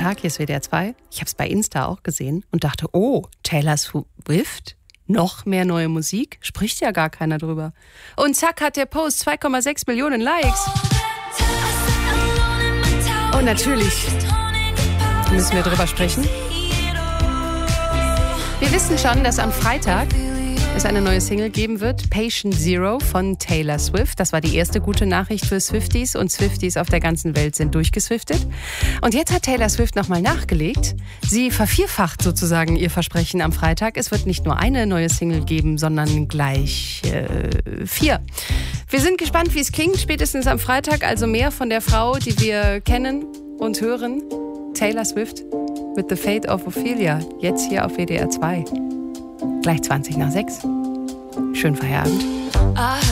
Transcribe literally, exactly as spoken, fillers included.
Tag, hier ist W D R zwei. Ich habe es bei Insta auch gesehen und dachte, oh, Taylor Swift? Noch mehr neue Musik? Spricht ja gar keiner drüber. Und zack hat der Post zwei Komma sechs Millionen Likes. Und natürlich müssen wir drüber sprechen. Wir wissen schon, dass am Freitag es eine neue Single geben wird, Patient Zero von Taylor Swift. Das war die erste gute Nachricht für Swifties und Swifties auf der ganzen Welt sind durchgeswiftet. Und jetzt hat Taylor Swift nochmal nachgelegt. Sie vervierfacht sozusagen ihr Versprechen am Freitag. Es wird nicht nur eine neue Single geben, sondern gleich äh, vier. Wir sind gespannt, wie es klingt, spätestens am Freitag. Also mehr von der Frau, die wir kennen und hören. Taylor Swift with The Fate of Ophelia. Jetzt hier auf W D R zwei. Gleich zwanzig nach sechs. Schönen Feierabend.